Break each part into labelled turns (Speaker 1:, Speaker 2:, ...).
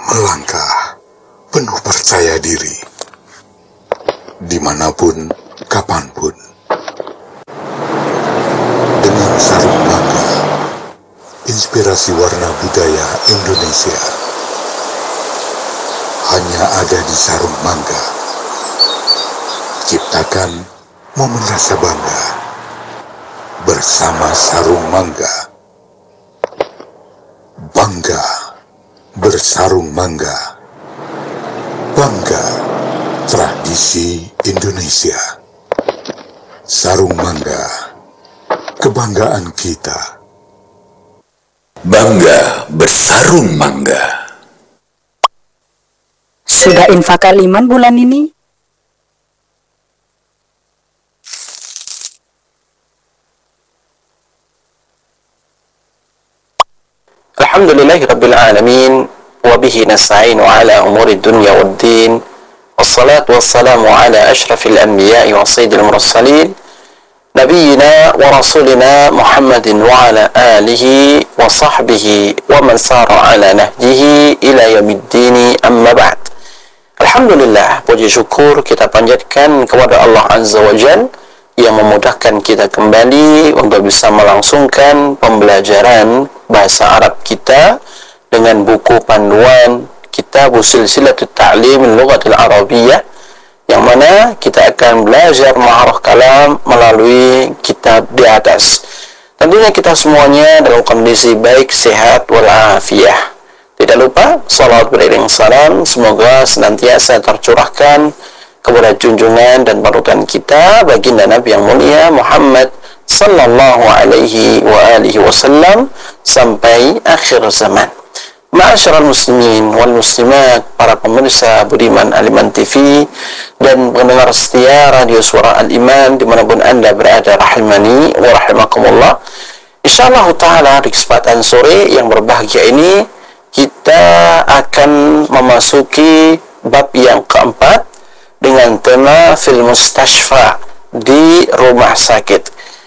Speaker 1: melangkah penuh percaya diri, dimanapun, kapanpun. Dengan Sarung Mangga, inspirasi warna budaya Indonesia. Hanya ada di Sarung Mangga. Ciptakan momen rasa bangga bersama Sarung Mangga. Bangga bersarung mangga. Bangga tradisi Indonesia. Sarung Mangga, kebanggaan kita.
Speaker 2: Bangga bersarung mangga.
Speaker 3: Sudah infak kaliman bulan ini?
Speaker 4: Alhamdulillahi Rabbil Alamin, wabihi nasta'inu ala umuri dunya waddin, wassalatu wassalamu ala ashrafil anbiya'i wa sayyidil mursalin, nabiyyina wa rasulina Muhammadin wa ala alihi wa sahbihi wa man sara ala nahjihi ila yaumiddini, amma ba'd. Alhamdulillah, puji syukur kita panjatkan kepada Allah Azza wa Jalla yang memudahkan kita kembali untuk bisa melangsungkan pembelajaran bahasa Arab kita dengan buku panduan Kitab Silsilatut Ta'lim Lughatil Arabiyyah, yang mana kita akan belajar maharah kalam melalui kitab di atas. Tentunya kita semuanya dalam kondisi baik, sehat, walafiat. Tidak lupa salawat beriring salam semoga senantiasa tercurahkan kepada junjungan dan panutan kita baginda Nabi yang mulia Muhammad sallallahu alaihi wa alihi wasallam sampai akhir zaman. Ma'asyiral muslimin wal muslimat, para pemirsa budiman Al-Iman TV dan pendengar setia radio Suara Al-Iman dimanapun Anda berada, rahimani wa rahimakumullah. Insyaallah ta'ala di kesempatan sore yang berbahagia ini kita akan memasuki bab yang keempat dengan tema fil mustashfa, di rumah sakit.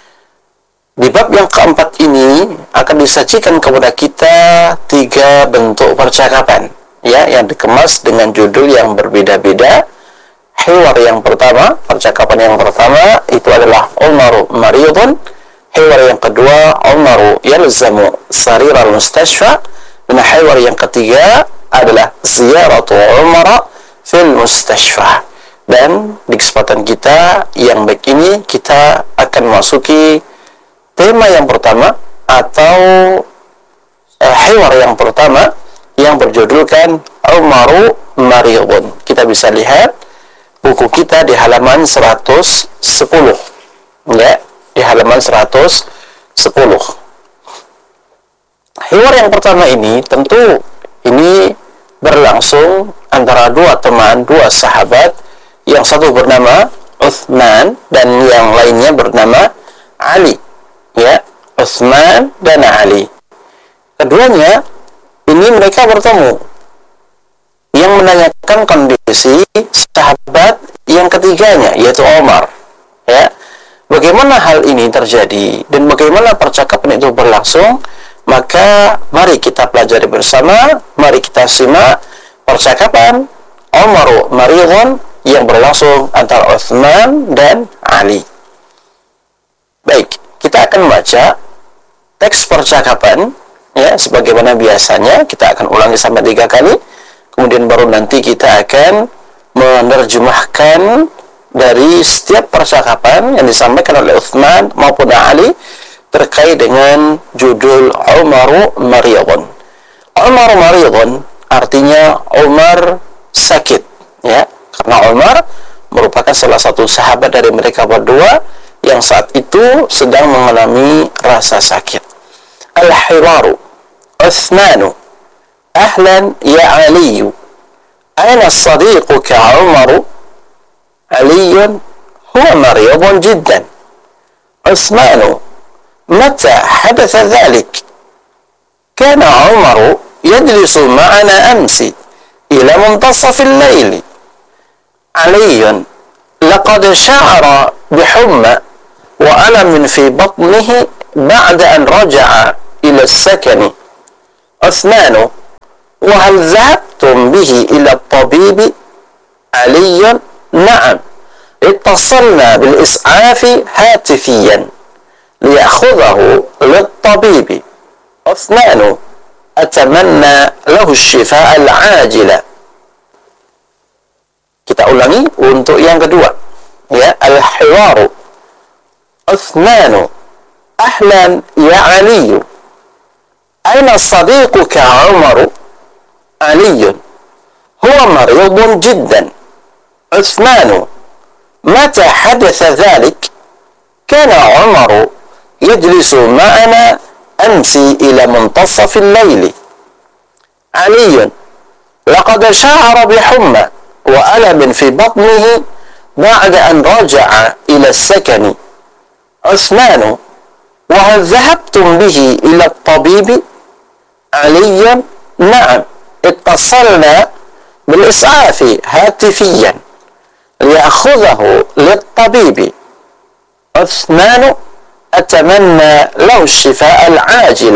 Speaker 4: Di bab yang keempat ini akan disajikan kepada kita 3 bentuk percakapan, ya, yang dikemas dengan judul yang berbeda-beda. Hiwar yang pertama, percakapan yang pertama itu adalah Umaru maridun. Hiwar yang kedua, Umaru yalzamu sariral mustashfa. Dan hiwar yang ketiga adalah ziyaratu Umara fil mustashfa. Dan di kesempatan kita yang baik ini kita akan masuki tema yang pertama atau hiwar yang pertama yang berjudulkan Umaru maridun. Kita bisa lihat buku kita di halaman 110, ya, di halaman 110. Hiwar yang pertama ini tentu ini berlangsung antara dua teman, dua sahabat, yang satu bernama Uthman dan yang lainnya bernama Ali, ya, Uthman dan Ali. Keduanya ini mereka bertemu, yang menanyakan kondisi sahabat yang ketiganya yaitu Umar, ya. Bagaimana hal ini terjadi dan bagaimana percakapan itu berlangsung? Maka mari kita pelajari bersama, mari kita simak percakapan Umaru maridun yang berlangsung antara Uthman dan Ali. Baik, kita akan membaca teks percakapan, ya, sebagaimana biasanya kita akan ulangi sampai 3 kali, kemudian baru nanti kita akan menerjemahkan dari setiap percakapan yang disampaikan oleh Uthman maupun Ali terkait dengan judul Umaru maridun. Umaru maridun artinya Umar sakit, ya, karena Umar merupakan salah satu sahabat dari mereka berdua yang saat itu sedang mengalami rasa sakit. Al-hiwaru Uthmanu, ahlan ya Aliyu, aina sadiquka Umaru? Aliyun huwa maridun jiddan. Uthmanu, متى حدث ذلك؟ كان عمر يجلس معنا أمس إلى منتصف الليل. علي لقد شعر بحمى وألم في بطنه بعد أن رجع إلى السكن. عثمان وهل ذهبت dhahabtum bihi ila tabibi aliyun na'am اتصلنا بالإسعاف هاتفيا ليأخذه للطبيب عثمان أتمنى له الشفاء العاجل. Kita ulangi untuk yang kedua, ya, al-hiwaru. Uthmanu ahlan ya Ali, aina sadiquka Umar? Ali huwa maridun jiddan. Uthmanu متى حدث ذلك؟ كان عمر يجلس معنا أمس إلى منتصف الليل. علي لقد شعر بحمى وألم في بطنه بعد أن رجع إلى السكن. عثمان وهل ذهبتم به إلى الطبيب؟ علي نعم اتصلنا بالإسعاف هاتفيا ليأخذه للطبيب. عثمان أتمنى له الشفاء العاجل.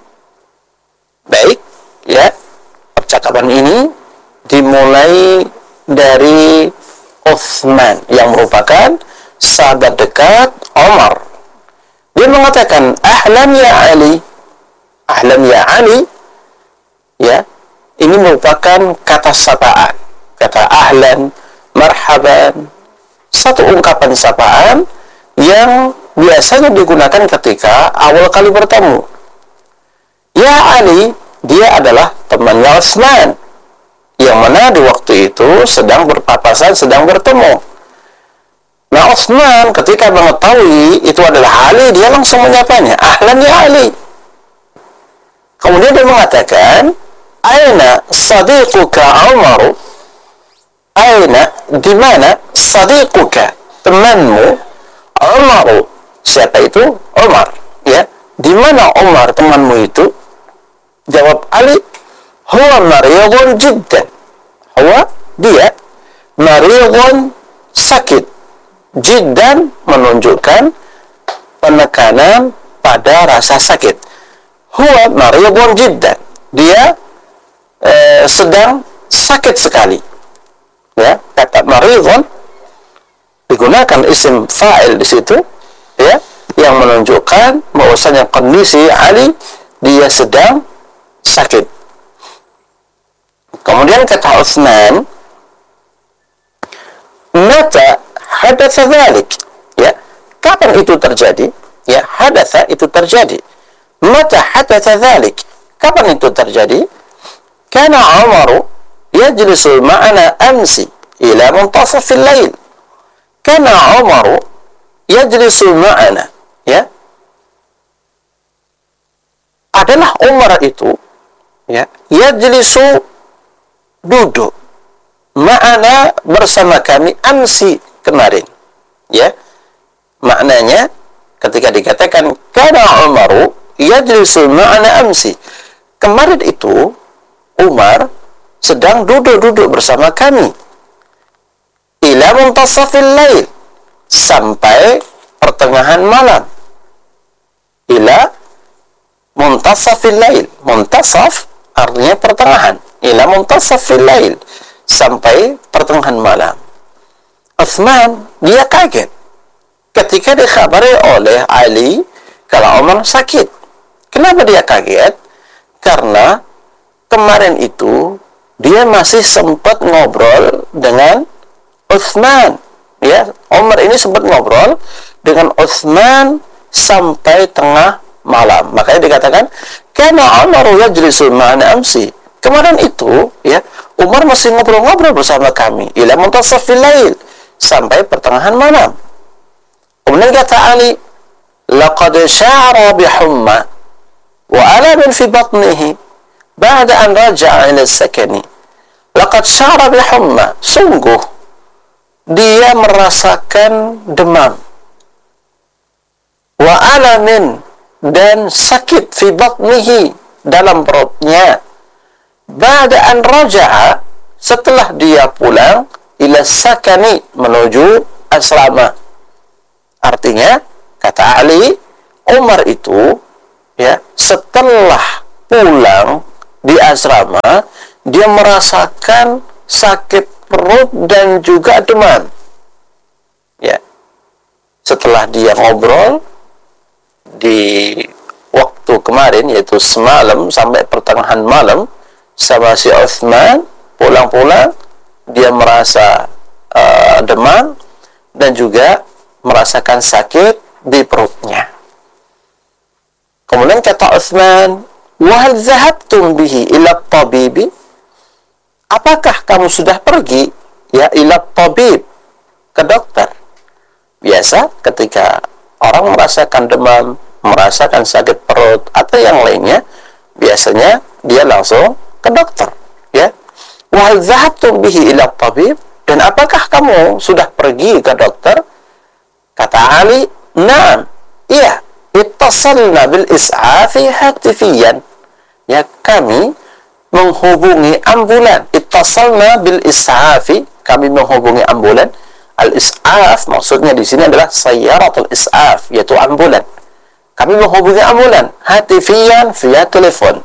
Speaker 4: Baik, ya, percakapan ini dimulai dari Uthman yang merupakan sahabat dekat Umar. Dia mengatakan, ahlan ya Ali. Ahlan ya Ali, ya, ini merupakan kata sapaan. Kata ahlan, marhaban, satu ungkapan sapaan yang biasanya digunakan ketika awal kali bertemu. Ya Ali, dia adalah temannya Utsman, yang mana di waktu itu sedang berpapasan, sedang bertemu. Nah, Utsman ketika mengetahui itu adalah Ali, dia langsung menyapanya, ahlan ya Ali. Kemudian dia mengatakan, aina sadiquka Umar? Aina, di mana sadiquka, temanmu, Umar. Siapa itu? Umar, ya. Di mana Umar, temanmu itu? Jawab Ali, huwa maridun jiddan. Huwa, dia, maridun, sakit. Jiddan menunjukkan penekanan pada rasa sakit. Huwa maridun jiddan. Dia sedang sakit sekali. Ya, kata maridun digunakan isim fa'il di situ, ya, yang menunjukkan bahwasanya kondisi Ali dia sedang sakit. Kemudian kata Utsman, mata hadatsa dzalik, ya, kapan itu terjadi? Ya, hadatsa itu terjadi. Mata hadatsa dzalik, kapan itu terjadi? Kana Umar yajlisu ma'ana amsi ila muntasaf al-lail. Kana Umar yajlisu ma'ana, ya, adalah Umar itu, ya, yajlisu, duduk, ma'ana, bersama kami, amsi, kemarin, ya. Maknanya ketika dikatakan kana Umaru yajlisu ma'ana amsi, kemarin itu Umar sedang duduk-duduk bersama kami, ila muntasafil lail, sampai pertengahan malam. Ila muntasafil lail, muntasaf artinya pertengahan, ila muntasafil lail, sampai pertengahan malam. Utsman dia kaget ketika dikhabari oleh Ali kalau Umar sakit. Kenapa dia kaget? Karena kemarin itu dia masih sempat ngobrol dengan Utsman, ya. Umar ini sempat ngobrol dengan Utsman sampai tengah malam. Makanya dikatakan kana Umar yajlisu ma'ana amsi, kemarin itu, ya, Umar masih ngobrol-ngobrol bersama kami ila muntasafil lail, sampai pertengahan malam. Kemudian kata Ali, laqad sya'ara bihumma wa alamin fi batnihi ba'da an raja'a ila sakani. Laqad sya'ara bihumma, sungguh dia merasakan demam, wa alamin, dan sakit, fi batnihi, dalam perutnya, ba'da an raja'a, setelah dia pulang, ila sakani, menuju asrama. Artinya kata Ali, Umar itu, ya, setelah pulang di asrama, dia merasakan sakit perut dan juga demam. Ya. Setelah dia ngobrol di waktu kemarin, yaitu semalam sampai pertengahan malam sama si Utsman, pulang-pulang dia merasa demam dan juga merasakan sakit di perutnya. Kemudian kata Utsman, "Wa hal dhahabtum bihi ila tabibi?" Apakah kamu sudah pergi ya ila tabib, ke dokter? Biasa ketika orang merasakan demam, merasakan sakit perut atau yang lainnya, biasanya dia langsung ke dokter, ya. Wa hal dhahabtum bihi ila tabib? Dan apakah kamu sudah pergi ke dokter? Kata Ali, "Na'am." Iya, ittasalna bil is'afi hatifiyan. Ya, kami menghubungi ambulan. Ittasalna bil is'afi, kami menghubungi ambulan. Al-is'af maksudnya di sini adalah sayyaratul is'af, yaitu ambulan. Kami menghubungi ambulan hatifiyan via telepon.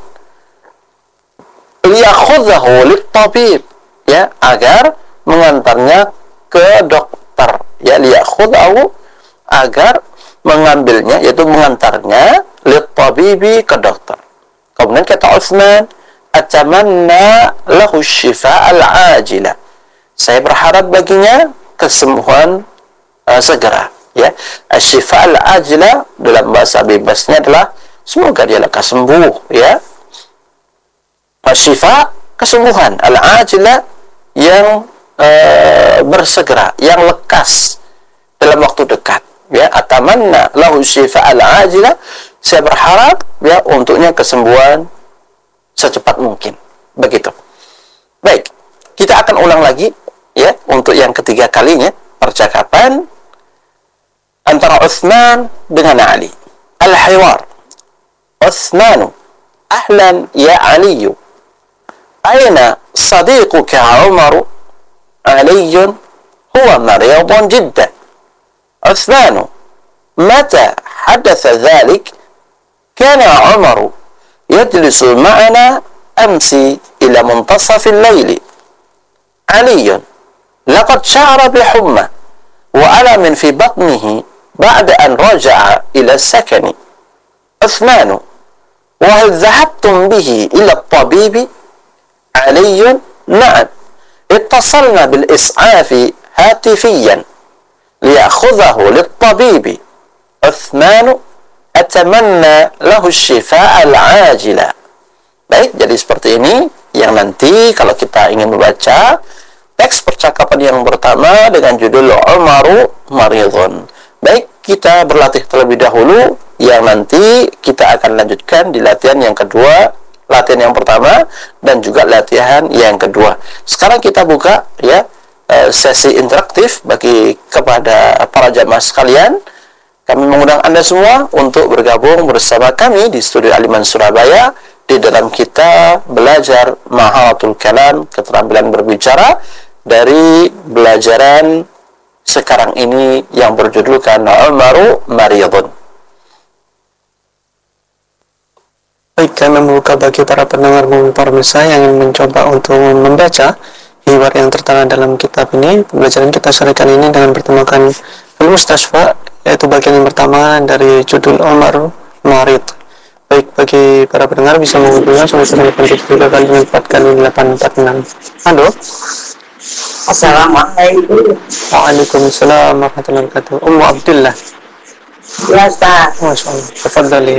Speaker 4: Liyakhudhahu lit-tabib, ya, agar mengantarnya ke dokter. Ya, liyakhudhahu, agar mengambilnya, yaitu mengantarnya lit-tabibi, ke dokter. Kemudian kata Utsman, "Atamanna lahu syifa al-ajila." Saya berharap baginya kesembuhan segera, ya. Asy-syifa al-ajila dalam bahasa bebasnya adalah semoga dia lekas sembuh, ya. Asy-syifa, kesembuhan, al-ajila yang bersegera, yang lekas dalam waktu dekat, ya. Atamanna lahu syifa al-ajila, saya berharap ya untuknya kesembuhan secepat mungkin. Begitu. Baik, kita akan ulang lagi ya untuk yang ketiga kalinya percakapan antara Utsman dengan Ali. Al-hiwar. Utsmanu, ahlan ya Ali. Aina sadiquka Umar? Ali huwa maridun jiddan. Utsmanu, mata hadatha dhalik? كان عمر يجلس معنا أمس إلى منتصف الليل. علي لقد شعر بحمى وألم في بطنه بعد أن رجع إلى السكن. عثمان، وهل ذهبتم به إلى الطبيب؟ علي، نعم، اتصلنا بالإسعاف هاتفيا ليأخذه للطبيب. عثمان، atamanna lahu syifa al-ajila. Baik, jadi seperti ini yang nanti kalau kita ingin membaca teks percakapan yang pertama dengan judul Umaru maridun. Baik, kita berlatih terlebih dahulu, yang nanti kita akan lanjutkan di latihan yang kedua, latihan yang pertama dan juga latihan yang kedua. Sekarang kita buka ya sesi interaktif bagi kepada para jamaah sekalian. Kami mengundang Anda semua untuk bergabung bersama kami di Studio Al-Iman Surabaya di dalam kita belajar Maharatul Kalam, keterampilan berbicara, dari belajaran sekarang ini yang berjudulkan Umaru maridun.
Speaker 5: Baik, kami membuka bagi para pendengar maupun pemirsa yang ingin mencoba untuk membaca hiwar yang tertera dalam kitab ini. Pembelajaran kita sore kali ini dengan bertemakan Al-Mustasfa, yaitu bagian yang pertama dari judul Umar Marid. Baik, bagi para pendengar bisa menghubungi sama telepon kita kali 4 kali 846. Halo.
Speaker 6: Assalamualaikum.
Speaker 5: Waalaikumsalam warahmatullahi wabarakatuh. Ummu Abdullah.
Speaker 6: Ya, Ustaz.
Speaker 5: Masya Allah. Tafadhali.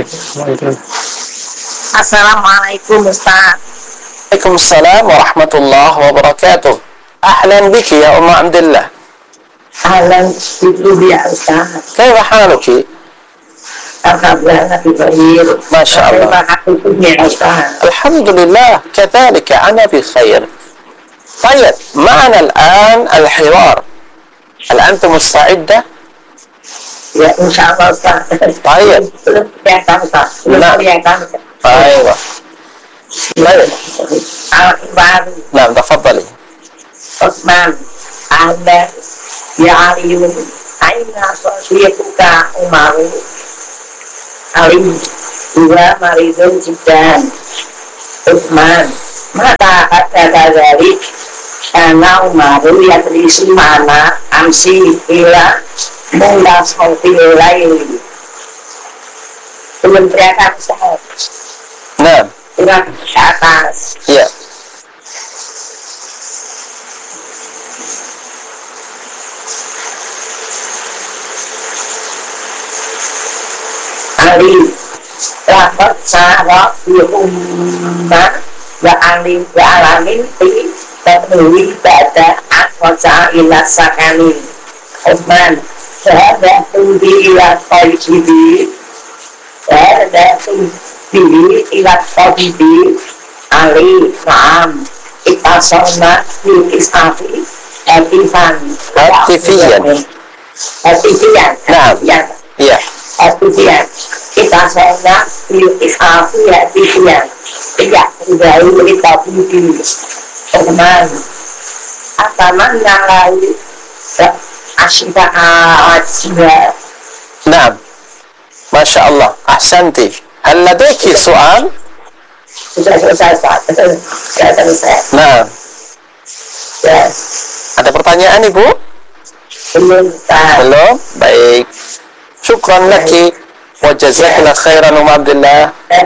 Speaker 6: Assalamualaikum, Ustaz.
Speaker 4: Waalaikumsalam warahmatullahi wabarakatuh. Ahlan biki ya Ummu Abdullah.
Speaker 6: Ahlan bikum ya Ustaz.
Speaker 4: كيف حالك؟
Speaker 6: Alhamdulillah bikhair.
Speaker 4: ما شاء الله.
Speaker 6: Terima kasih ya Ustaz.
Speaker 4: الحمد لله كذلك أنا بخير. طيب معنا الآن الحوار. هل أنت مستعدة؟
Speaker 6: Ya, insyaallah Ustaz.
Speaker 4: Baik.
Speaker 6: Belum kelihatan Ustaz.
Speaker 4: Nah. أيوة. طيب.
Speaker 6: Al-Ibar
Speaker 4: نعم تفضلي.
Speaker 6: Utsman. Anda ya Aliyun. Aina sosiatuka Umaru. Ali dua maridun jiddan. Utsman, mata karena Umaru yadri sumana amsi ila mula sautil lain. Kementerian Kesehatan.
Speaker 4: Nah,
Speaker 6: Surat ke atas.
Speaker 4: ya.
Speaker 6: Ali rapat sarap di umat wa alim wa alamin di ternulis pada akwaca ila sakani Uthman sahada tubi ila tajibi sahada tubi ila tajibi Ali ma'am itasona di isafi Hatifan Hatifian
Speaker 4: Nah, ya.
Speaker 6: Hatifian kita sana isafi Hatifian tidak dari berita budi teman ataman yang lain asyida asyida.
Speaker 4: Nah, Masya Allah, ahsanti. Hal ladaiki soal?
Speaker 6: Sudah selesai Pak, sudah selesai.
Speaker 4: Nah,
Speaker 6: Ya,
Speaker 4: ada pertanyaan Ibu?
Speaker 6: belum Pak.
Speaker 4: Belum? Baik. Syukran laki. Wa jazakillah khairan Abdullah.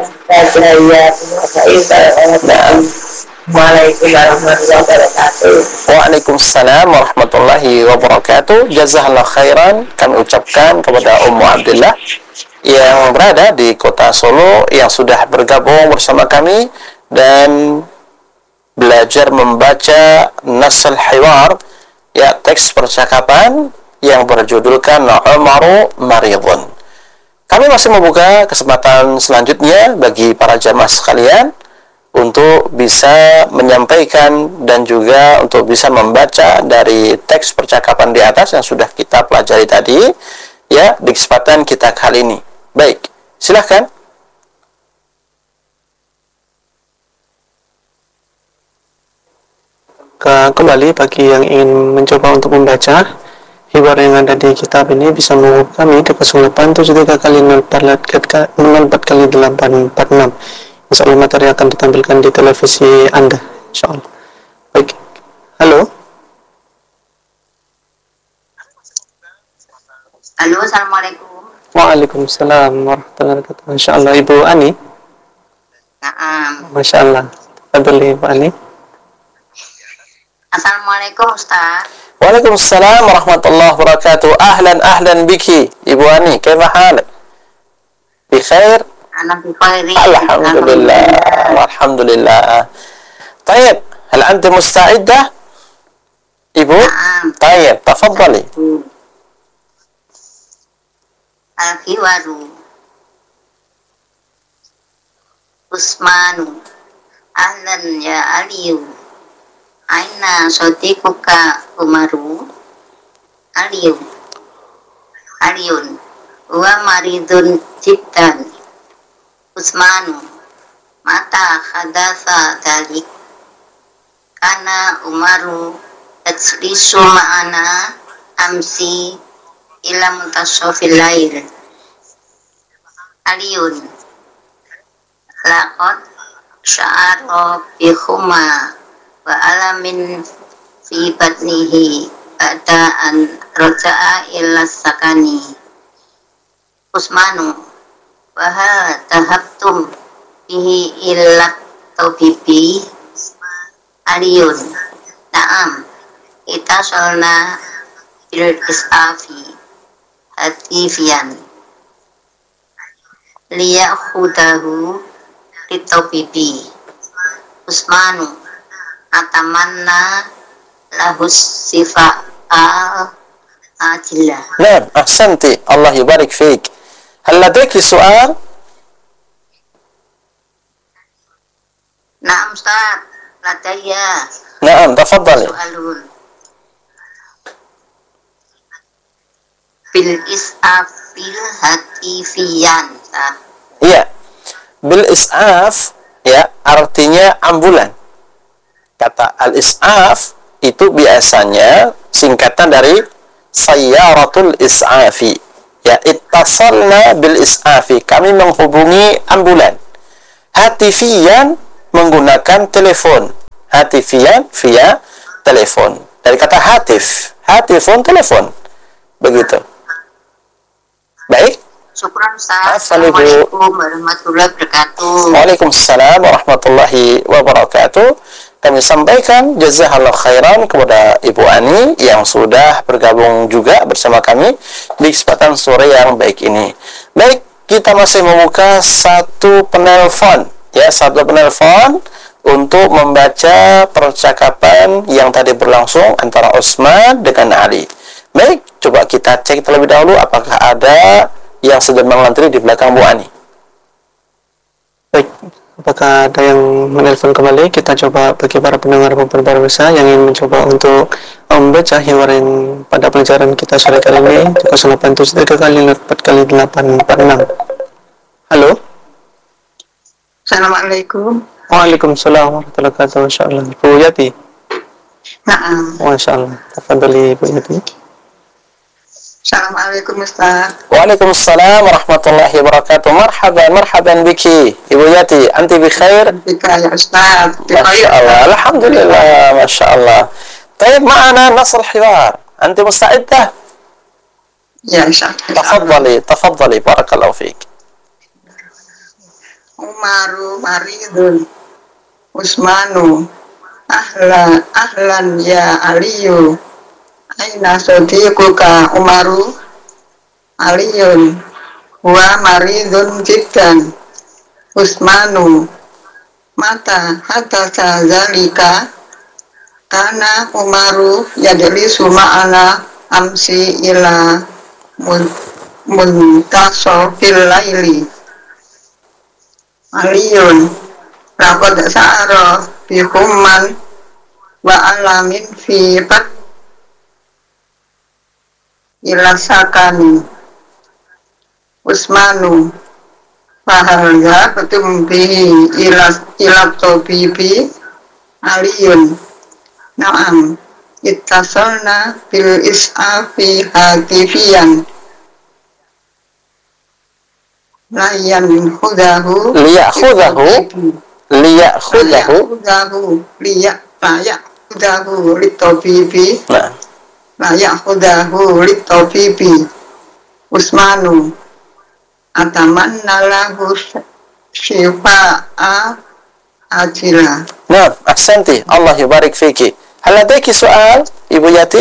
Speaker 6: Waalaikumsalam warahmatullahi wabarakatuh.
Speaker 4: Waalaikumsalam warahmatullahi wabarakatuh. Jazakallah khairan kami ucapkan kepada Ummu Abdullah yang berada di kota Solo yang sudah bergabung bersama kami dan belajar membaca Nasl Hiwar, ya, teks percakapan yang berjudulkan Umaru Maridun. Kami masih membuka kesempatan selanjutnya bagi para jamaah sekalian untuk bisa menyampaikan dan juga untuk bisa membaca dari teks percakapan di atas yang sudah kita pelajari tadi, ya, di kesempatan kita kali ini. Baik, silahkan.
Speaker 5: Kembali bagi yang ingin mencoba untuk membaca hiwar yang ada di kitab ini bisa menghubungi kami di 0873 kali 04 kali 846. Insya Allah materi akan ditampilkan di televisi Anda. Insya Allah. Baik. Halo.
Speaker 7: Halo, assalamualaikum.
Speaker 5: Waalaikumsalam warahmatullahi wabarakatuh. Insya Allah Ibu Ani.
Speaker 7: Naam.
Speaker 5: Masya Allah. Tafadhali Ibu Ani.
Speaker 7: Assalamualaikum Ustaz.
Speaker 4: Waalaikumsalam warahmatullahi wabarakatuh. Ahlan biki Ibu Ani, kaifa halak? Bi khair?
Speaker 7: Ana bi khairin.
Speaker 4: Alhamdulillah. Alhamdulillah. طيب هل أنت مستعدة Ibu?
Speaker 7: Naam.
Speaker 4: طيب تفضلي.
Speaker 7: Al-Hiwaru Usmanu Ahlan ya Aliyu Aina sodikuka Umaru Aliyun Wa maridun jiddan Usmanu Mata hadatha dalik Kana Umaru Tajlisu ma'ana Amsi ila muntasofil lail. Aliyun laqad sya'ara bihuma wa alamin fi batnihi ba'da an raja'a ila sakani. Usmanu wa hal tahabtum bihi illa tabibi. Aliyun na'am itasolna bil isafi Hatifian liyakhudahu litabibi. Usmanu atamanna lahus sifa'al ajilah.
Speaker 4: نعم أحسنتي الله يبارك فيك. هل لديك سؤال؟
Speaker 7: Naam Ustaz, ladaya
Speaker 4: نعم تفضلي.
Speaker 7: soalun bil isafil hatifian. Ustaz.
Speaker 4: Iya, bil is'af, ya, artinya ambulan. Kata al-is'af itu biasanya singkatan dari sayyaratul is'afi. Ya, ittasalna bil is'afi, kami menghubungi ambulan. Hatifian menggunakan telepon. Hatifian via telepon. Dari kata hatif, hatifun telepon. Begitu. Baik.
Speaker 7: Syukran Ustaz.
Speaker 4: Assalamualaikum.
Speaker 7: Assalamualaikum warahmatullahi wabarakatuh.
Speaker 4: Waalaikumsalam warahmatullahi wabarakatuh. Kami sampaikan jazakallah khairan kepada Ibu Ani yang sudah bergabung juga bersama kami di kesempatan sore yang baik ini. Baik, kita masih membuka satu penelpon, ya, satu penelpon untuk membaca percakapan yang tadi berlangsung antara Utsman dengan Ali. Baik, coba kita cek terlebih dahulu apakah ada yang sedang mengantri di belakang Bu Ani.
Speaker 5: Baik, apakah ada yang menelpon kembali? Kita coba bagi para pendengar beberapa besar yang ingin mencoba untuk membaca hiwaran pada pelajaran kita sore kali ini 0873 kali 4 kali 846. Halo.
Speaker 6: Assalamualaikum.
Speaker 5: Waalaikumsalam warahmatullahi wabarakatuh. Masyaallah. Bu Yati.
Speaker 6: Naam.
Speaker 5: Masyaallah. Tafadhali Bu Yati.
Speaker 6: Assalamualaikum Ustaz.
Speaker 4: Waalaikumsalam warahmatullahi wabarakatuh. Marhaban biki Ibu Yati, anti bi khair?
Speaker 6: Bika ya Ustaz.
Speaker 4: Masya Allah, alhamdulillah, Masya Allah. Taib ma'ana nasr hiwar. Anti musta'iddah?
Speaker 6: Ya Ustaz.
Speaker 4: Tafadhali, barakallahu fiik.
Speaker 6: Umaru maridun. Usmanu. Ahlan ya Aliyu. Aina sadiquka Umaru. Aliyun. Wa maridun jiddan. Usmanu. Mata hadasa zalika. Kana Umaru yajlisu ma'ana amsi ila muntasofil laili. Aliyun. Laqad sa'ara bi humman wa alamin fi pat ila sakani. Usmanu fahal zabatum bihi ila tabibi. Aliyun. Na'am. Ittasalna bil is'afi hatifiyan. Liyakhudahu litabibi. Liyakhudahu litabibi. Usmanu atamanna lahu syifa'a ajila.
Speaker 4: Nah, ahsanti. Allah yubarik fiki. Hal ladaiki soal, Ibu Yati?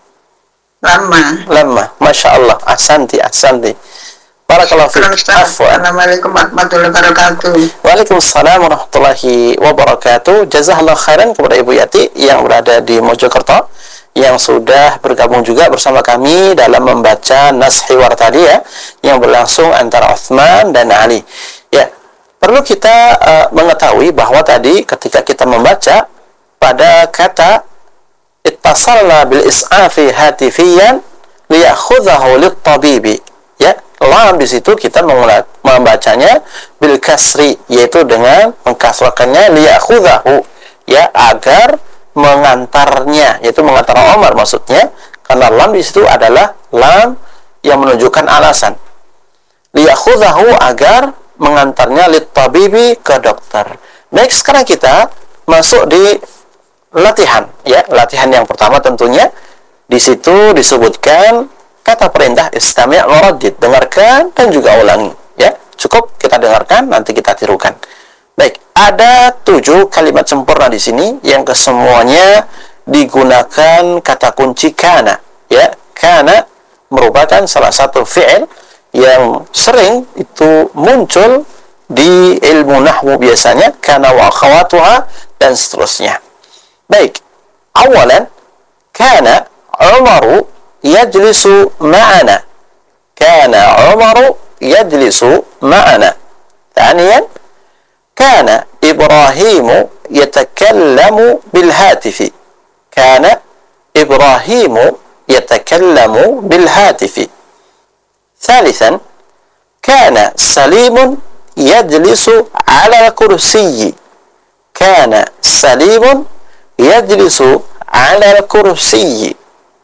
Speaker 4: Lama. Masya Allah. Ahsanti. Barakallahu fiik. Afwan.
Speaker 6: Assalamualaikum warahmatullahi wabarakatuh.
Speaker 4: Waalaikumsalam warahmatullahi wabarakatuh. Jazakallah khairan kepada Ibu Yati yang berada di Mojokerto, yang sudah bergabung juga bersama kami dalam membaca nas hiwar tadi, ya, yang berlangsung antara Utsman dan Ali. Ya, perlu kita mengetahui bahwa tadi ketika kita membaca pada kata ittasalna bil is'afi hatifiyan liyakhudhahu lit-tabibi, ya, lam di situ kita membacanya bil kasri, yaitu dengan mengkasrakannya liyakhudhahu, ya, agar mengantarnya, yaitu mengantar Umar maksudnya, karena lam di situ adalah lam yang menunjukkan alasan. Liyakhudhahu, agar mengantarnya, lit-tabibi, ke dokter. Baik, sekarang kita masuk di latihan, ya. Latihan yang pertama tentunya di situ disebutkan kata perintah istami' waraddid, dengarkan dan juga ulangi, ya. Cukup kita dengarkan, nanti kita tirukan. Baik, ada 7 kalimat sempurna di sini yang kesemuanya digunakan kata kunci kana, ya. Kana merupakan salah satu fi'il yang sering itu muncul di ilmu nahwu biasanya, kana wa akhawatuha dan seterusnya. Baik, awalan kana Umaru yajlisu ma'ana. Kana Umaru yajlisu ma'ana. Thaniyan, كان إبراهيم يتكلم بالهاتف. كان إبراهيم يتكلم بالهاتف. ثالثا، كان سليم يجلس على الكرسي. كان سليم يجلس على الكرسي.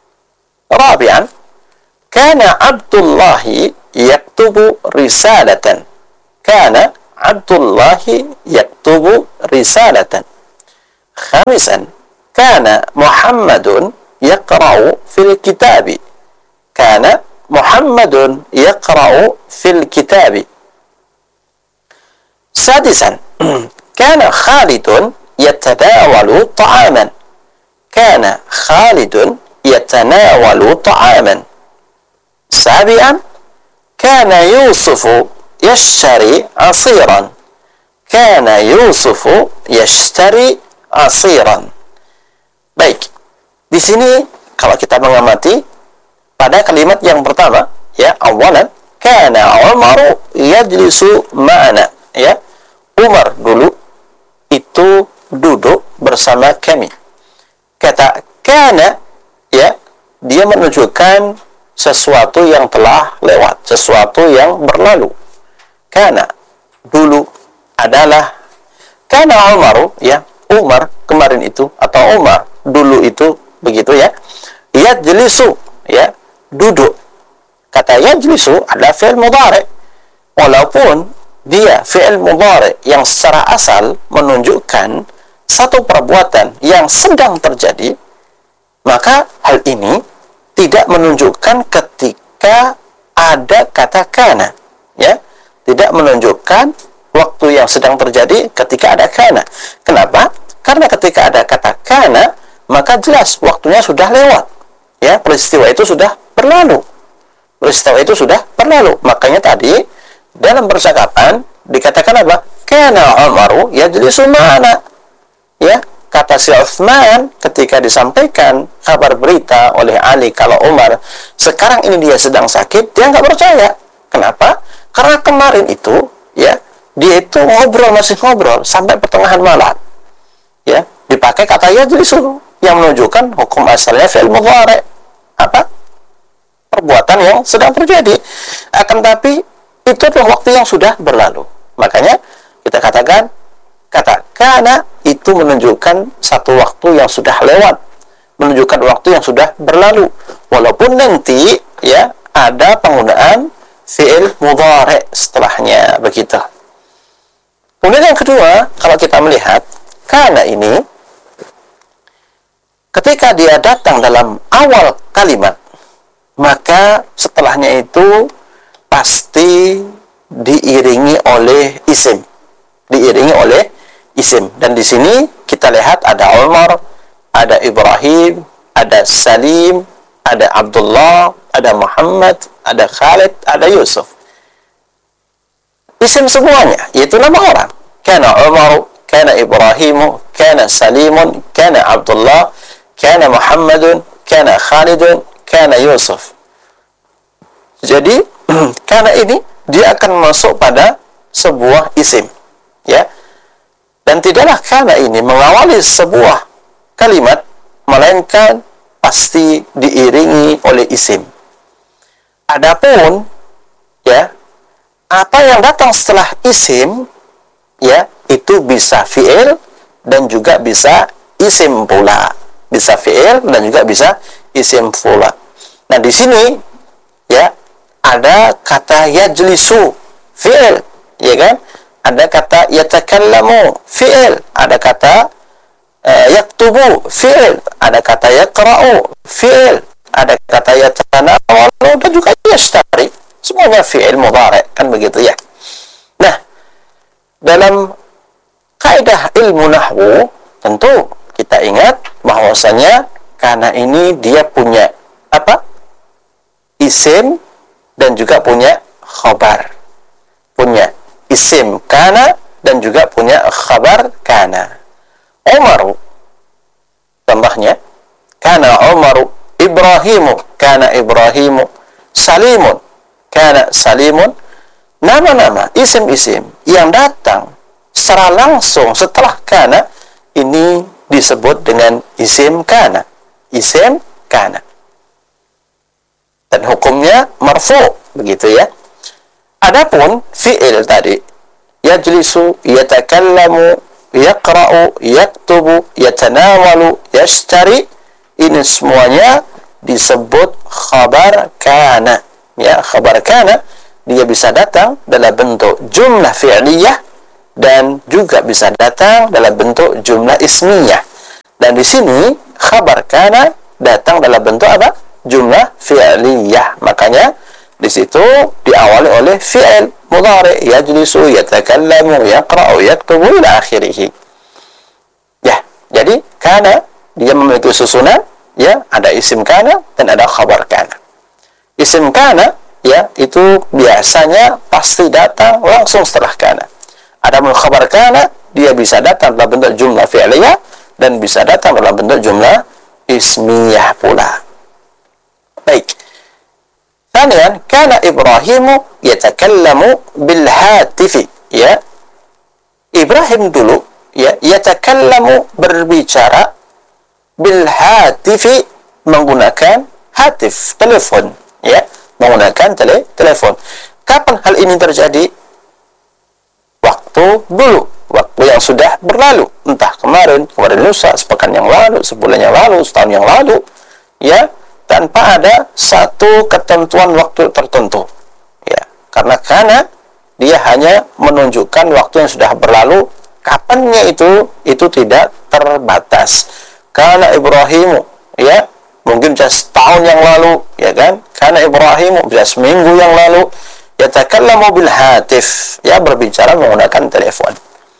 Speaker 4: رابعا، كان عبد الله يكتب رسالة. كان عبد الله يكتب رسالة. خامسا، kana Muhammadun yaqra'u fil kitabi. Kana Muhammadun yaqra'u fil kitabi. Sadisan, kana Khalidun yatanawalu ta'aman. Kana Khalidun yatanawalu ta'aman. Sabi'an, kana Yusufu yashtari asiran. Kana Yusufu yashtari asiran. Baik, di sini kalau kita mengamati pada kalimat yang pertama, ya, awalan, kana Umaru yajlisu ma'ana, ya, Umar dulu itu duduk bersama kami. Kata kana, ya, dia menunjukkan sesuatu yang telah lewat, sesuatu yang berlalu. Kana dulu adalah, kana Umaru, ya, Umar kemarin itu, atau Umar dulu itu, begitu ya. Yajlisu, ya, duduk. Kata yajlisu adalah fi'il mudhari', walaupun dia fi'il mudhari' yang secara asal menunjukkan satu perbuatan yang sedang terjadi, maka hal ini tidak menunjukkan ketika ada kata kana, ya, tidak menunjukkan waktu yang sedang terjadi ketika ada kana. Kenapa? Karena ketika ada kata kana, maka jelas waktunya sudah lewat, ya, peristiwa itu sudah berlalu, peristiwa itu sudah berlalu. Makanya tadi dalam percakapan dikatakan apa? Kana Umaru yajlisu ma'ana, ya, kata si Utsman ketika disampaikan kabar berita oleh Ali kalau Umar sekarang ini dia sedang sakit, dia nggak percaya. Kenapa? Karena kemarin itu, ya, dia itu masih ngobrol sampai pertengahan malam, ya, dipakai kata yajlisu yang menunjukkan hukum asalnya fi'il mudhari', apa? Perbuatan yang sedang terjadi. Akan tapi itu adalah waktu yang sudah berlalu. Makanya kita katakan kata kana itu menunjukkan satu waktu yang sudah lewat, menunjukkan waktu yang sudah berlalu, walaupun nanti, ya, ada penggunaan fi'il mudhari' setelahnya, begitu. Kemudian yang kedua, kalau kita melihat kana ini ketika dia datang dalam awal kalimat, maka setelahnya itu pasti diiringi oleh isim, diiringi oleh isim. Dan di sini kita lihat ada Umar, ada Ibrahim, ada Salim, ada Abdullah, ada Muhammad, ada Khalid, ada Yusuf. Isim semuanya, yaitu nama orang. Kana Umar, kana Ibrahim, kana Salimun, kana Abdullah, kana Muhammadun, kana Khalidun, kana Yusuf. Jadi kana ini dia akan masuk pada sebuah isim, ya. Dan tidaklah kana ini mengawali sebuah kalimat, melainkan pasti diiringi oleh isim. Adapun, ya, apa yang datang setelah isim, ya, itu bisa fi'il dan juga bisa isim pula. Bisa fi'il dan juga bisa isim pula. Nah, di sini, ya, ada kata yajlisu, fi'il, ya kan? Ada kata yatakallamu, fi'il. Ada kata yaktubu, fi'il. Ada kata yaqra'u, fi'il. Ada kata yatanawalu dan juga yashtari. Semuanya fi'il mudhari', kan begitu ya. Nah, dalam kaidah ilmu nahwu tentu kita ingat bahwasanya kana ini dia punya apa? Isim dan juga punya khabar. Punya isim kana dan juga punya khabar kana. Umaru, tambahnya kana Umaru, Ibrahimu, kana Ibrahimu, Salimun, kana Salimun. Nama-nama, isim-isim yang datang secara langsung setelah kana ini disebut dengan isim kana. Isim kana. Dan hukumnya marfu, begitu ya. Adapun fi'il tadi, yajlisu, yatakallamu, yaqra'u, yaktubu, yatanawalu, yashtari, ini semuanya disebut khabar kana. Ya, khabar kana dia bisa datang dalam bentuk jumlah fi'liyah dan juga bisa datang dalam bentuk jumlah ismiyah. Dan Nah, di sini khabar kana datang dalam bentuk apa? Jumlah fi'liyah. Makanya di situ diawali oleh fi'il mudhari, yajlisu, yatakallamu, yaqra'u, yaktubu ila akhirih. Ya, jadi kana dia memiliki susunan, ya, ada isim kana dan ada khabar kana. Isim kana, ya, itu biasanya pasti datang langsung setelah kana. Adapun khabar kana, dia bisa datang dalam bentuk jumlah fi'liyah dan bisa datang dalam bentuk jumlah ismiyah pula. Baik. Kemudian, kana Ibrahimu yatakallamu bil hatifi, ya. Ibrahim dulu, ya, yatakallamu berbicara bil hatifi menggunakan hatif, telepon, ya, menggunakan telepon. Kapan hal ini terjadi? Waktu dulu, waktu yang sudah berlalu, entah kemarin lusa, sepekan yang lalu, sebulan yang lalu, setahun yang lalu, ya, tanpa ada satu ketentuan waktu tertentu, ya, karena dia hanya menunjukkan waktu yang sudah berlalu. Kapannya itu tidak terbatas. Kana Ibrahimu, ya, mungkin bisa setahun yang lalu, ya kan? Kana Ibrahimu bisa seminggu yang lalu. Yatakallamu bil hatif, ya, berbicara menggunakan telepon.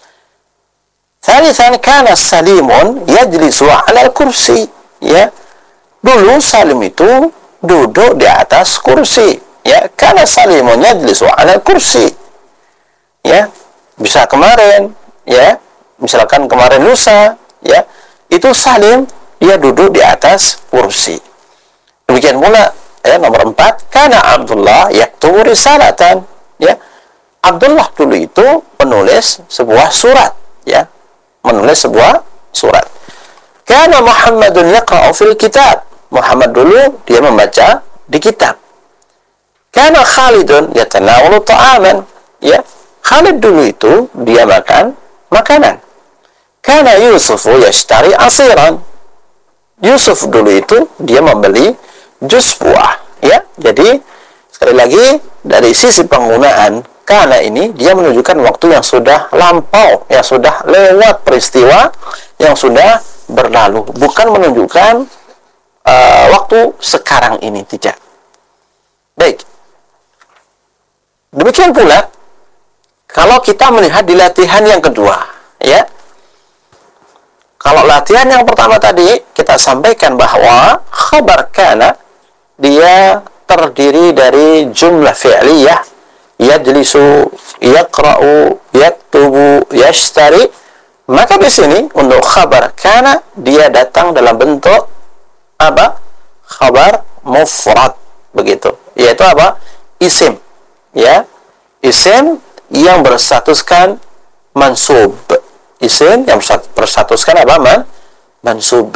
Speaker 4: Thalithan, kana Salimun yajlisu 'ala al-kursi, ya. Dulu Salim itu duduk di atas kursi, ya. Kana Salimun yajlisu 'ala al-kursi, ya. Bisa kemarin, ya, misalkan kemarin lusa, ya, itu Salim dia duduk di atas kursi. Demikian pula, ya, nomor 4, kana Abdullah yaktubu risalatan, ya. Abdullah dulu itu menulis sebuah surat, ya, menulis sebuah surat. Kana Muhammadun yaqra'u fil kitab, Muhammad dulu dia membaca di kitab. Kana Khalidun yatanawalu ta'aman, ya, Khalid dulu itu dia makan makanan. Kana Yusufu yashtari asiran, Yusuf dulu itu dia membeli jus buah, ya. Jadi sekali lagi dari sisi penggunaan kana ini dia menunjukkan waktu yang sudah lampau, yang sudah lewat, peristiwa yang sudah berlalu, bukan menunjukkan waktu sekarang ini, tidak. Baik. Demikian pula kalau kita melihat di latihan yang kedua, ya. Kalau latihan yang pertama tadi kita sampaikan bahwa khabar kana dia terdiri dari jumlah fi'liyah, yajlisu, yaqra'u, yaktubu, yashtari. Maka di sini untuk khabar kana dia datang dalam bentuk apa? Khabar mufrad, begitu. Yaitu apa? Isim, ya. Isim yang berstatuskan mansub. Isim yang berstatuskan apa? Mansub.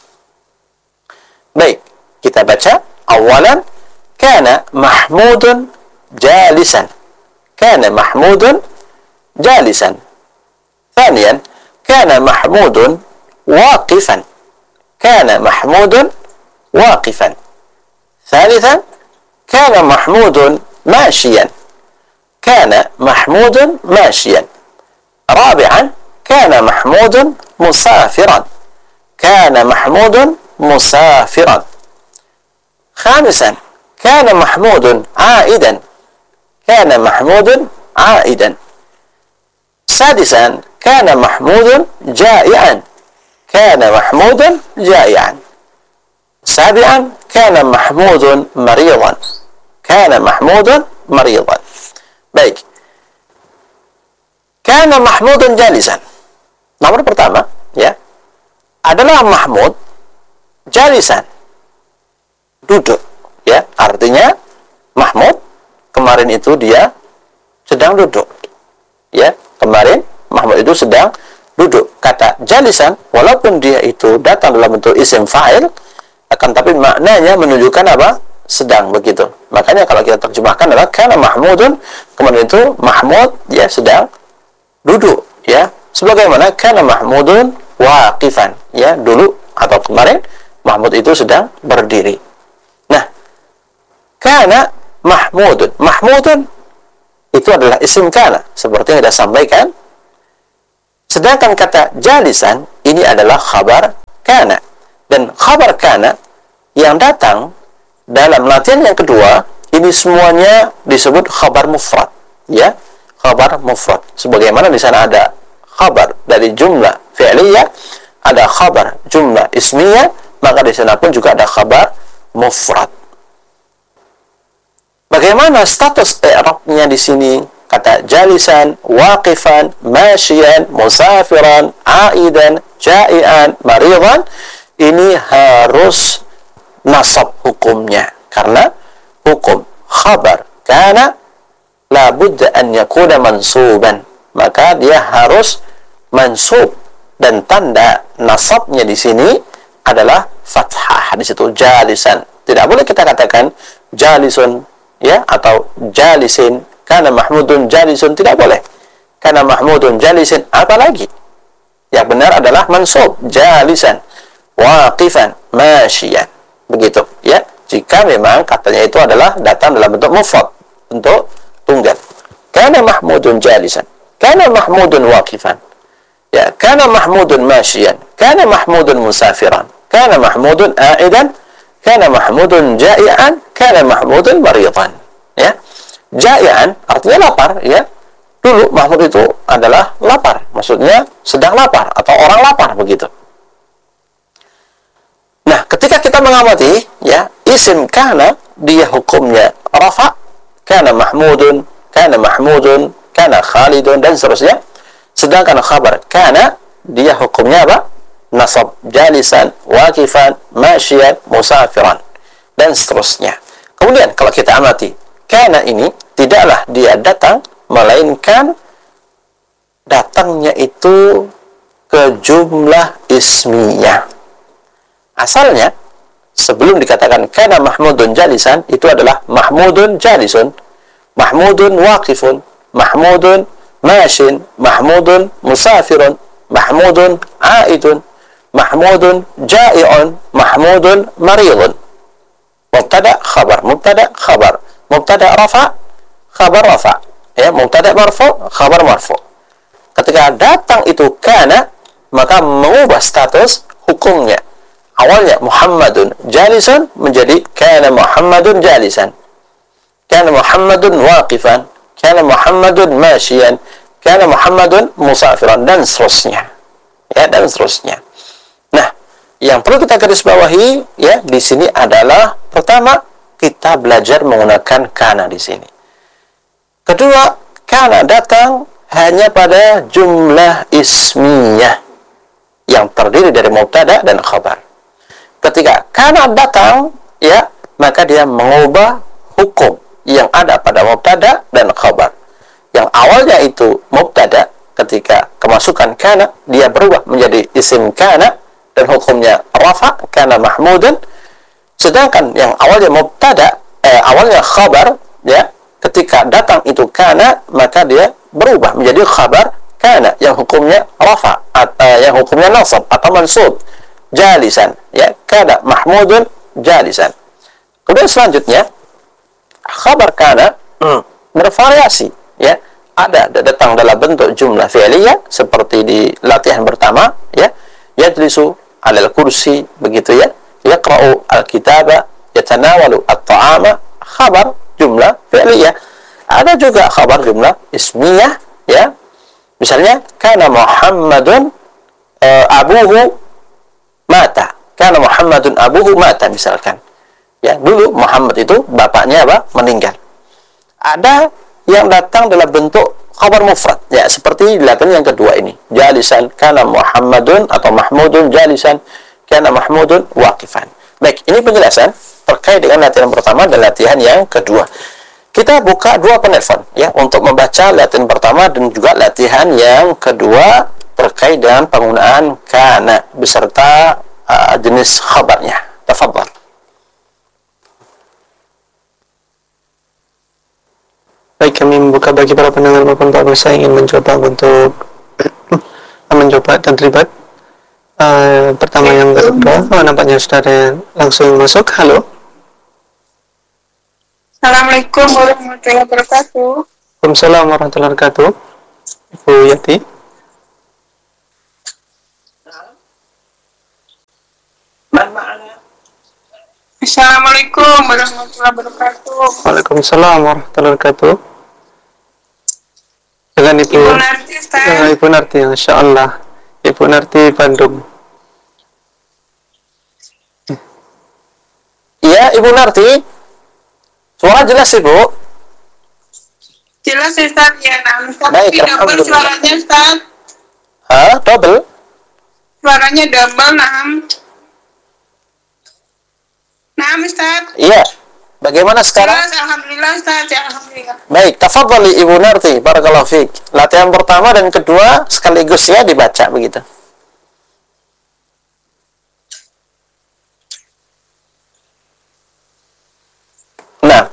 Speaker 4: Baik, kita baca. Awalan, kana Mahmudun jalisan. Kana Mahmudun jalisan. Thaniyan, kana Mahmudun waqifan. Kana Mahmudun waqifan. Thalithan, kana Mahmudun mashiyan. Kana Mahmudun mashiyan. Rabi'an, kana Mahmudun musafiran. Kana Mahmudun musafiran. خامسا كان محمود عائدا. كان محمود عائدا. سادسا كان محمود جائعا. كان محمود جائعا. سابعا كان محمود مريضا. كان محمود مريضا. Baik. Kana Mahmudun jalisan. Nomor pertama, ya, adalah Mahmud jalisan, duduk, ya. Artinya Mahmud kemarin itu dia sedang duduk, ya. Kemarin Mahmud itu sedang duduk. Kata jalisan walaupun dia itu datang dalam bentuk isim fa'il, akan tapi maknanya menunjukkan apa? Sedang, begitu. Makanya kalau kita terjemahkan adalah kana Mahmudun, kemarin itu Mahmud dia sedang duduk, ya. Sebagaimana kana Mahmudun waqifan, ya, dulu atau kemarin Mahmud itu sedang berdiri. Nah, kana Mahmudun. Mahmudun itu adalah isim kana, seperti yang kita sampaikan. Sedangkan kata jalisan ini adalah khabar kana. Dan khabar kana yang datang dalam latihan yang kedua, ini semuanya disebut khabar mufrad, ya, khabar mufrad. Sebagaimana di sana ada khabar dari jumlah fi'liyah, ada khabar jumlah ismiyah, maka di sana pun juga ada khabar mufrad. Bagaimana status i'rabnya di sini? Kata jalisan, waqifan, masyian, musafiran, aidan, ja'ian, maridan, ini harus nasab hukumnya, karena hukum khabar kana la budda an yakuna mansuban, maka dia harus mansub, dan tanda nasabnya di sini adalah fathah. Di situ jalisan, tidak boleh kita katakan jalisun, ya, atau jalisin, kana mahmudun jalisun, tidak boleh. Kana mahmudun jalisin, apalagi yang benar adalah mansub, jalisan, waqifan, masyian, begitu, ya. Jika memang katanya itu adalah datang dalam bentuk mufrad, bentuk tunggal. Kana mahmudun jalisan, kana mahmudun waqifan, ya, kana mahmudun masyian, kana mahmudun musafiran, kana mahmudun aidan, kana mahmudun ja'ian, kana mahmudun maridan, ya. Ja'ian artinya lapar, ya. Dulu Mahmud itu adalah lapar, maksudnya sedang lapar atau orang lapar, begitu. Nah, ketika kita mengamati, ya, isim kana, dia hukumnya rafa, kana mahmudun, kana khalidun, dan seterusnya. Sedangkan khabar kana, dia hukumnya apa? Nasab, jalisan, waqifan, masyian, musafiran, dan seterusnya. Kemudian kalau kita amati, kana ini tidaklah dia datang, melainkan datangnya itu ke jumlah ismiyah. Asalnya sebelum dikatakan kana mahmudun jalisan, itu adalah mahmudun jalisun, mahmudun waqifun, mahmudun mashin, mahmudun musafirun, mahmudun aidun, mahmudun ja'iun, mahmudun maridun. Mubtada khabar, mubtada khabar, mubtada rafa, khabar rafa, ya, mubtada marfu, khabar marfu. Ketika datang itu kana, maka mengubah status hukumnya. Awalnya Muhammadun jalisan menjadi kana Muhammadun jalisan, kana Muhammadun waqifan, kana Muhammadun masyian, kana Muhammadun musafiran, dan seterusnya, ya, dan seterusnya. Nah, yang perlu kita garis bawahi, ya, di sini adalah pertama, kita belajar menggunakan kana di sini. Kedua, kana datang hanya pada jumlah ismiyah yang terdiri dari mubtada dan khabar. Ketika kana datang, ya, maka dia mengubah hukum yang ada pada mubtada dan khabar. Yang awalnya itu mubtada, ketika kemasukan kana, dia berubah menjadi isim kana dan hukumnya rafa, kana mahmudan. Sedangkan yang awalnya mubtada, awalnya khabar, ya, ketika datang itu kana, maka dia berubah menjadi khabar kana yang hukumnya rafa, yang hukumnya nasab atau mansub, jalisan, ya, kana mahmudun jalisan. Kemudian selanjutnya khabar kana bervariasi, ya. Ada datang dalam bentuk jumlah fi'liyah seperti di latihan pertama, ya, yajlisu 'alal kursi, begitu, ya, yaqra'u al-kitaba, yatanawalu at-ta'ama, khabar jumlah fi'liyah. Ada juga khabar jumlah ismiyah, ya. Misalnya kana Muhammadun abuhu mata, kana Muhammadun abuhu mata, misalkan. Ya, dulu Muhammad itu bapaknya apa? Meninggal. Ada yang datang dalam bentuk khabar mufrad, ya, seperti latihan yang kedua ini. Jalisan, kana Muhammadun atau Mahmudun jalisan, kana Mahmudun waqifan. Baik, ini penjelasan terkait dengan latihan pertama dan latihan yang kedua. Kita buka dua penelpon, ya, untuk membaca latihan pertama dan juga latihan yang kedua terkait dengan penggunaan kana beserta jenis khabarnya. Tafadhal.
Speaker 5: Baik, kami membuka bagi para pendengar maupun para pemirsa yang ingin mencoba untuk mencoba dan terlibat. Pertama yang kedua, nampaknya sudah ada yang langsung masuk. Halo.
Speaker 8: Assalamualaikum warahmatullahi wabarakatuh.
Speaker 5: Waalaikumsalam warahmatullahi wabarakatuh. Ibu Yati.
Speaker 8: Assalamualaikum warahmatullahi wabarakatuh.
Speaker 5: Waalaikumsalam warahmatullahi wabarakatuh. Dengan Ibu
Speaker 8: Ibu Narti, Ustaz.
Speaker 5: Ibu Narti, Insya Allah. Ibu Narti Bandung.
Speaker 4: Iya, Ibu Narti. Suara jelas, Ibu?
Speaker 8: Jelas Ustaz, ya. Nah, Ustaz,
Speaker 4: Baik,
Speaker 8: tapi double
Speaker 4: alhamdulillah.
Speaker 8: suaranya Ustaz.
Speaker 4: Hah? Double?
Speaker 8: Suaranya double, nah. Nah, Ustaz.
Speaker 4: Iya. Bagaimana sekarang?
Speaker 8: Jelas, alhamdulillah Ustaz, ya alhamdulillah.
Speaker 4: Baik, tafadhali Ibu Narti. Barakallahu fiik. Latihan pertama dan kedua sekaligus ya dibaca begitu. Nah,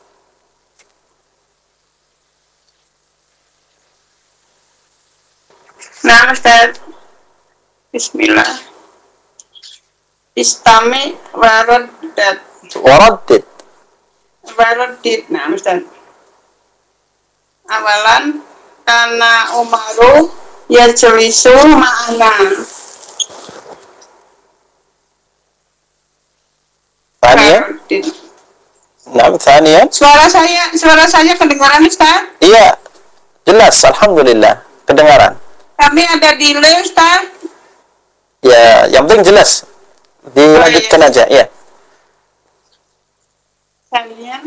Speaker 8: Nah, Ustaz. Bismillah. Istami waraddat.
Speaker 4: waraddid.
Speaker 8: Waradid. Nah, Ustaz. Awalan karena Umaru yajlisu ma'ana.
Speaker 4: Thaniyan.
Speaker 8: Waradid.
Speaker 4: Nah, thaniyan.
Speaker 8: Suara saya kedengaran Ustaz?
Speaker 4: Iya. Jelas, alhamdulillah. Kedengaran.
Speaker 8: Kami ada delay Ustaz.
Speaker 4: Ya, yang penting jelas. Dilanjutkan aja, ya.
Speaker 8: Kalian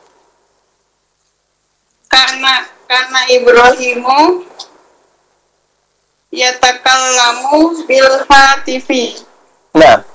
Speaker 8: karena Ibrahimu yatakallamu bil hatifi.
Speaker 4: Nah,